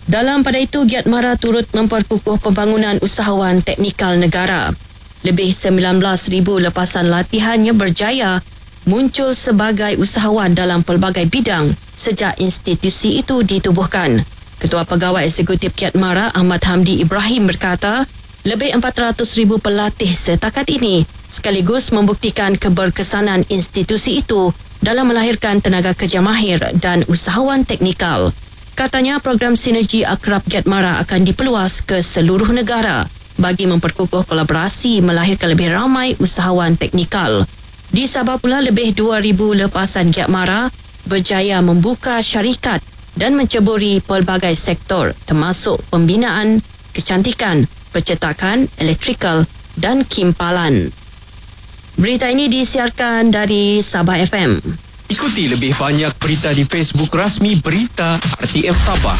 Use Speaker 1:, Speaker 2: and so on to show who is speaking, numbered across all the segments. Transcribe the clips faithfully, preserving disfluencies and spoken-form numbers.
Speaker 1: Dalam pada itu, Giat Mara turut memperkukuh pembangunan usahawan teknikal negara. Lebih sembilan belas ribu lepasan latihannya berjaya muncul sebagai usahawan dalam pelbagai bidang sejak institusi itu ditubuhkan. Ketua Pegawai Eksekutif Giat Mara, Ahmad Hamdi Ibrahim berkata, lebih empat ratus ribu pelatih setakat ini sekaligus membuktikan keberkesanan institusi itu dalam melahirkan tenaga kerja mahir dan usahawan teknikal. Katanya program sinergi akrab Giat Mara akan diperluas ke seluruh negara bagi memperkukuh kolaborasi melahirkan lebih ramai usahawan teknikal. Di Sabah pula, lebih dua ribu lepasan Giat Mara berjaya membuka syarikat dan menceburi pelbagai sektor termasuk pembinaan, kecantikan, percetakan, elektrikal dan kimpalan. Berita ini disiarkan dari Sabah F M.
Speaker 2: Ikuti lebih banyak berita di Facebook rasmi Berita R T M Sabah.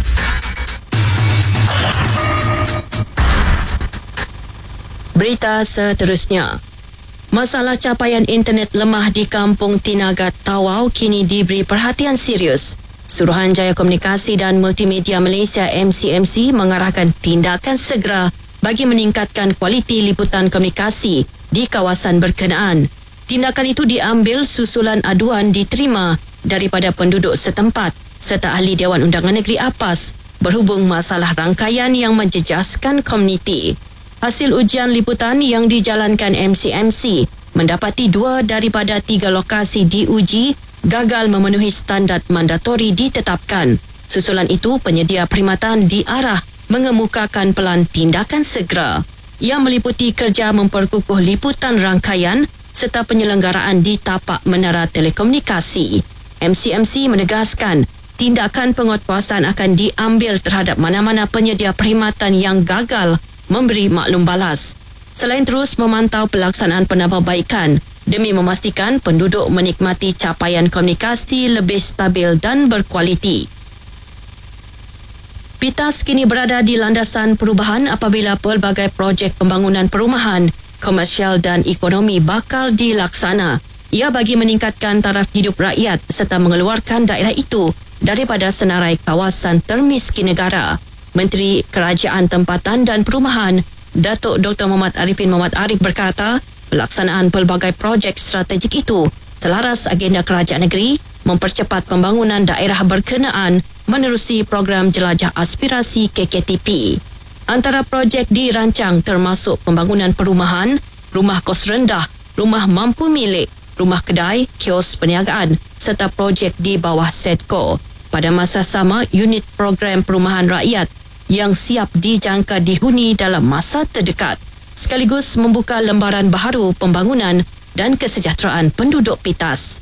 Speaker 1: Berita seterusnya. Masalah capaian internet lemah di Kampung Tinagat Tawau kini diberi perhatian serius. Suruhanjaya Komunikasi dan Multimedia Malaysia M C M C mengarahkan tindakan segera bagi meningkatkan kualiti liputan komunikasi di kawasan berkenaan. Tindakan itu diambil susulan aduan diterima daripada penduduk setempat serta ahli Dewan Undangan Negeri APAS berhubung masalah rangkaian yang menjejaskan komuniti. Hasil ujian liputan yang dijalankan M C M C mendapati dua daripada tiga lokasi diuji gagal memenuhi standard mandatori ditetapkan. Susulan itu, penyedia perkhidmatan diarah mengemukakan pelan tindakan segera yang meliputi kerja memperkukuh liputan rangkaian serta penyelenggaraan di tapak menara telekomunikasi. M C M C menegaskan tindakan penguatkuasaan akan diambil terhadap mana-mana penyedia perkhidmatan yang gagal memberi maklum balas. Selain terus memantau pelaksanaan penambahbaikan demi memastikan penduduk menikmati capaian komunikasi lebih stabil dan berkualiti. PITAS kini berada di landasan perubahan apabila pelbagai projek pembangunan perumahan, komersial dan ekonomi bakal dilaksana. Ia bagi meningkatkan taraf hidup rakyat serta mengeluarkan daerah itu daripada senarai kawasan termiskin negara. Menteri Kerajaan Tempatan dan Perumahan, Datuk Doktor Muhammad Arifin Muhammad Arif berkata, pelaksanaan pelbagai projek strategik itu selaras agenda kerajaan negeri mempercepat pembangunan daerah berkenaan menerusi program Jelajah Aspirasi K K T P. Antara projek dirancang termasuk pembangunan perumahan, rumah kos rendah, rumah mampu milik, rumah kedai, kios perniagaan serta projek di bawah SEDCO. Pada masa sama, unit program perumahan rakyat yang siap dijangka dihuni dalam masa terdekat sekaligus membuka lembaran baharu pembangunan dan kesejahteraan penduduk PITAS.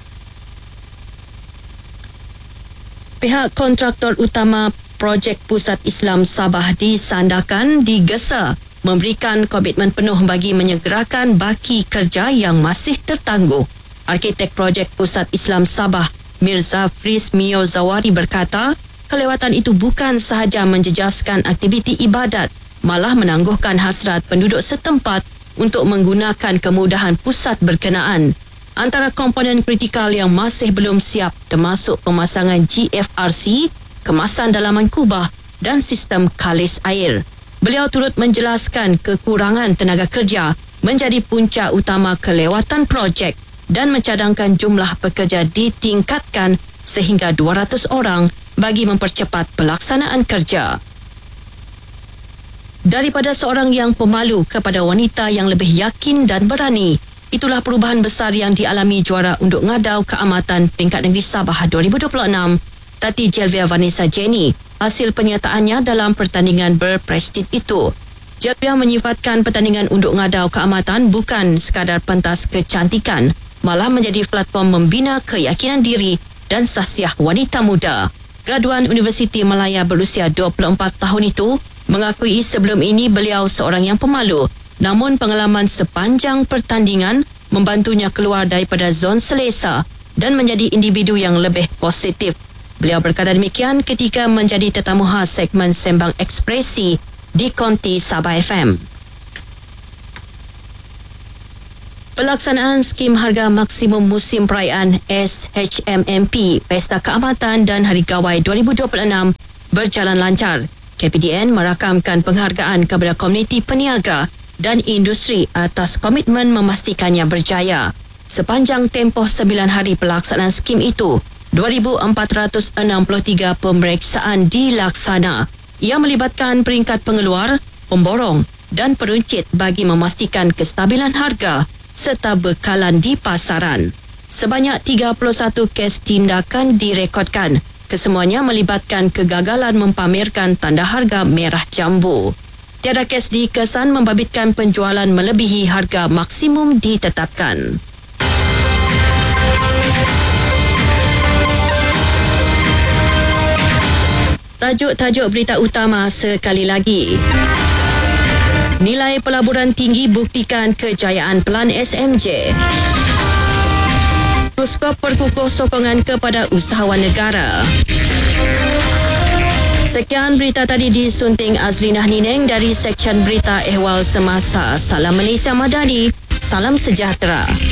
Speaker 1: Pihak kontraktor utama projek Pusat Islam Sabah disandarkan digesa memberikan komitmen penuh bagi menyegerakan baki kerja yang masih tertangguh. Arkitek projek Pusat Islam Sabah, Mirza Fris Mio Zawari berkata, kelewatan itu bukan sahaja menjejaskan aktiviti ibadat, malah menangguhkan hasrat penduduk setempat untuk menggunakan kemudahan pusat berkenaan. Antara komponen kritikal yang masih belum siap termasuk pemasangan G F R C, kemasan dalaman kubah dan sistem kalis air. Beliau turut menjelaskan kekurangan tenaga kerja menjadi punca utama kelewatan projek dan mencadangkan jumlah pekerja ditingkatkan sehingga dua ratus orang bagi mempercepat pelaksanaan kerja. Daripada seorang yang pemalu kepada wanita yang lebih yakin dan berani, itulah perubahan besar yang dialami juara Unduk Ngadau Keamatan Peringkat Negeri Sabah dua ribu dua puluh enam, Tati Jelvia Vanessa Jenny, hasil penyertaannya dalam pertandingan berprestij itu. Jelvia menyifatkan pertandingan Unduk Ngadau Keamatan bukan sekadar pentas kecantikan, malah menjadi platform membina keyakinan diri dan sahsiah wanita muda. Graduan Universiti Malaya berusia dua puluh empat tahun itu mengakui sebelum ini beliau seorang yang pemalu, namun pengalaman sepanjang pertandingan membantunya keluar daripada zon selesa dan menjadi individu yang lebih positif. Beliau berkata demikian ketika menjadi tetamu khas segmen Sembang Ekspresi di Konti Sabah F M. Pelaksanaan skim harga maksimum musim perayaan S H M M P Pesta Keamatan dan Hari Gawai dua ribu dua puluh enam berjalan lancar. K P D N merakamkan penghargaan kepada komuniti peniaga dan industri atas komitmen memastikannya berjaya. Sepanjang tempoh sembilan hari pelaksanaan skim itu, dua ribu empat ratus enam puluh tiga pemeriksaan dilaksana. Ia melibatkan peringkat pengeluar, pemborong dan peruncit bagi memastikan kestabilan harga serta bekalan di pasaran. Sebanyak tiga puluh satu kes tindakan direkodkan. Kesemuanya melibatkan kegagalan mempamerkan tanda harga merah jambu. Tiada kes dikesan membabitkan penjualan melebihi harga maksimum ditetapkan. Tajuk-tajuk berita utama sekali lagi. Nilai pelaburan tinggi buktikan kejayaan Pelan S M J. Skop perkukuh sokongan kepada usahawan negara. Sekian berita tadi disunting Azlinah Nineng dari Seksyen Berita Ehwal Semasa. Salam Malaysia Madani, salam sejahtera.